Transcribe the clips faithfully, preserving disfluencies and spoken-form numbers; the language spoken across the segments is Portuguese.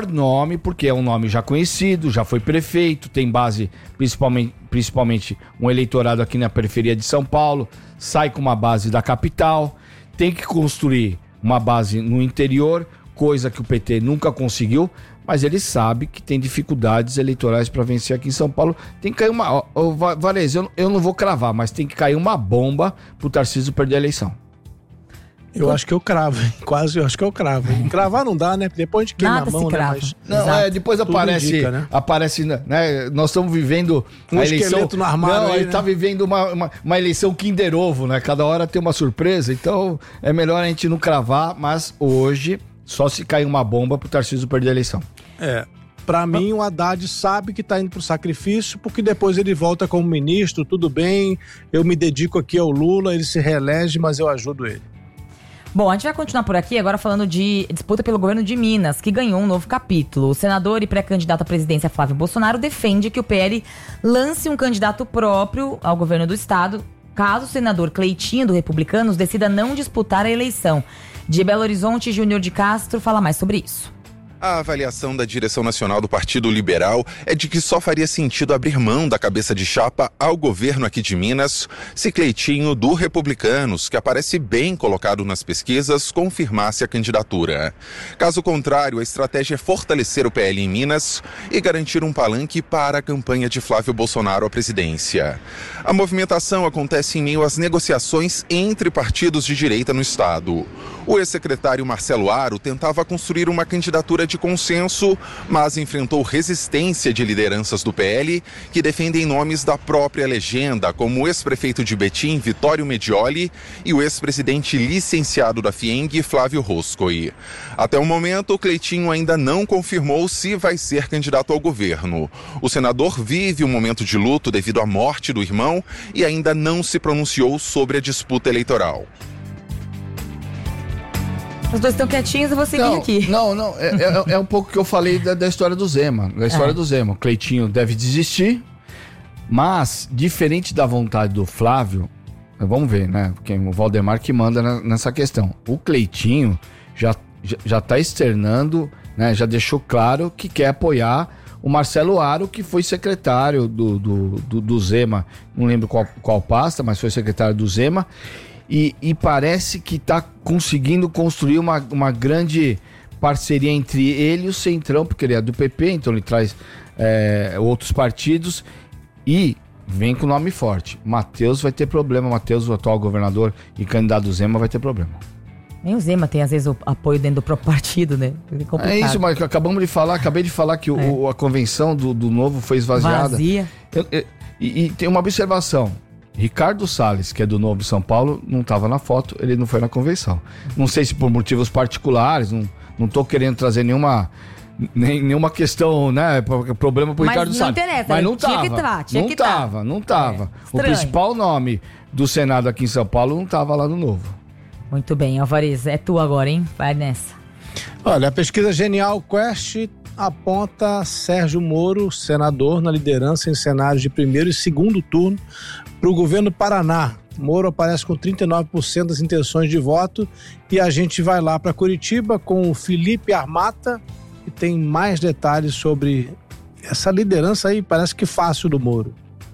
nome, porque é um nome já conhecido, já foi prefeito, tem base, principalmente, principalmente um eleitorado aqui na periferia de São Paulo, sai com uma base da capital, tem que construir uma base no interior, coisa que o P T nunca conseguiu, mas ele sabe que tem dificuldades eleitorais para vencer aqui em São Paulo. Tem que cair uma... Ó, ó, Varese, eu, eu não vou cravar, mas tem que cair uma bomba pro Tarcísio perder a eleição. Eu acho que eu cravo, hein? Quase eu acho que eu cravo. Hein? Cravar não dá, né? Depois de queimar a mão, né? Mas... Não, é, depois Tudo aparece, indica, né? aparece, né? Nós estamos vivendo Um a eleição... esqueleto no armário. Não, aí, ele né? tá vivendo uma, uma, uma eleição Kinder Ovo, né? Cada hora tem uma surpresa, então é melhor a gente não cravar, mas hoje só se cair uma bomba pro Tarcísio perder a eleição. É. Pra mim, o Haddad sabe que tá indo pro sacrifício, porque depois ele volta como ministro, tudo bem, eu me dedico aqui ao Lula, ele se reelege, mas eu ajudo ele. Bom, a gente vai continuar por aqui agora falando de disputa pelo governo de Minas, que ganhou um novo capítulo. O senador e pré-candidato à presidência Flávio Bolsonaro defende que o P L lance um candidato próprio ao governo do estado, caso o senador Cleitinho, do Republicanos, decida não disputar a eleição. De Belo Horizonte, Júnior de Castro fala mais sobre isso. A avaliação da direção nacional do Partido Liberal é de que só faria sentido abrir mão da cabeça de chapa ao governo aqui de Minas se Cleitinho, do Republicanos, que aparece bem colocado nas pesquisas, confirmasse a candidatura. Caso contrário, a estratégia é fortalecer o P L em Minas e garantir um palanque para a campanha de Flávio Bolsonaro à presidência. A movimentação acontece em meio às negociações entre partidos de direita no estado. O ex-secretário Marcelo Aro tentava construir uma candidatura de consenso, mas enfrentou resistência de lideranças do P L que defendem nomes da própria legenda, como o ex-prefeito de Betim, Vitório Medioli, e o ex-presidente licenciado da FIENG, Flávio Roscoe. Até o momento, o Cleitinho ainda não confirmou se vai ser candidato ao governo. O senador vive um momento de luto devido à morte do irmão e ainda não se pronunciou sobre a disputa eleitoral. Os dois estão quietinhos e vou seguir não, aqui. Não, não, é, é, é um pouco que eu falei da, da história do Zema. Da história é. do Zema. O Cleitinho deve desistir, mas, diferente da vontade do Flávio, vamos ver, né? Porque o Valdemar que manda na, nessa questão. O Cleitinho já, já, já tá externando, né? Já deixou claro que quer apoiar o Marcelo Aro, que foi secretário do, do, do, do Zema. Não lembro qual, qual pasta, mas foi secretário do Zema. E, e parece que está conseguindo construir uma, uma grande parceria entre ele e o Centrão, porque ele é do P P, então ele traz é, outros partidos e vem com nome forte. Matheus vai ter problema, Matheus, o atual governador e candidato do Zema, vai ter problema. Nem o Zema tem, às vezes, o apoio dentro do próprio partido, né? É, é isso, mas acabamos de falar, acabei de falar que é. o, a convenção do, do Novo foi esvaziada. Vazia. Eu, eu, e, e tem uma observação. Ricardo Salles, que é do Novo São Paulo, não estava na foto, ele não foi na convenção. Não sei se por motivos particulares, não, não tô querendo trazer nenhuma, nem, nenhuma questão, né, problema pro Mas Ricardo não Salles. Interessa, Mas não tinha tava. Que tá, tinha não que tava, tá. não tava. É, o principal nome do Senado aqui em São Paulo não tava lá no Novo. Muito bem, Alvarez, é tu agora, hein? Vai nessa. Olha, a pesquisa Genial Quest aponta Sérgio Moro, senador, na liderança em cenários de primeiro e segundo turno para o governo do Paraná. Moro aparece com trinta e nove por cento das intenções de voto e a gente vai lá para Curitiba com o Felipe Armata, que tem mais detalhes sobre essa liderança aí, parece que fácil do Moro.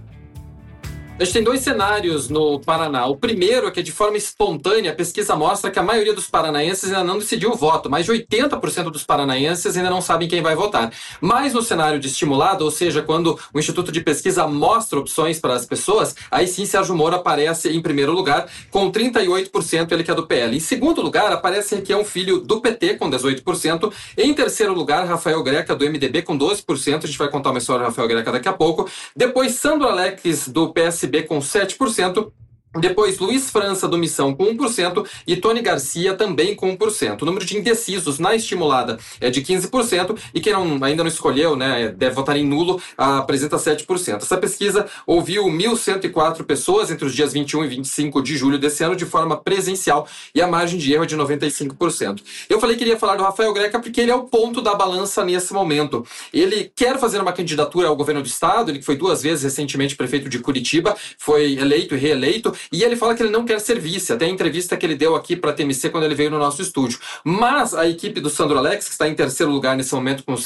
A gente tem dois cenários no Paraná. O primeiro é que, de forma espontânea, a pesquisa mostra que a maioria dos paranaenses ainda não decidiu o voto. Mais de oitenta por cento dos paranaenses ainda não sabem quem vai votar. Mas no cenário de estimulado, ou seja, quando o Instituto de Pesquisa mostra opções para as pessoas, aí sim Sérgio Moro aparece em primeiro lugar, com trinta e oito por cento, ele que é do P L. Em segundo lugar, aparece Requião Filho, do P T, com dezoito por cento. Em terceiro lugar, Rafael Greca, do M D B, com doze por cento. A gente vai contar uma história do Rafael Greca daqui a pouco. Depois, Sandro Alex, do P S B, com sete por cento. Depois, Luiz França, do Missão, com um por cento, e Tony Garcia, também com um por cento. O número de indecisos na estimulada é de quinze por cento, e quem não, ainda não escolheu, né, deve votar em nulo, apresenta sete por cento. Essa pesquisa ouviu mil cento e quatro pessoas entre os dias vinte e um e vinte e cinco de julho desse ano, de forma presencial, e a margem de erro é de noventa e cinco por cento. Eu falei que iria falar do Rafael Greca porque ele é o ponto da balança nesse momento. Ele quer fazer uma candidatura ao governo do estado, ele foi duas vezes recentemente prefeito de Curitiba, foi eleito e reeleito, e ele fala que ele não quer ser vice, até a entrevista que ele deu aqui para a T M C quando ele veio no nosso estúdio. Mas a equipe do Sandro Alex, que está em terceiro lugar nesse momento com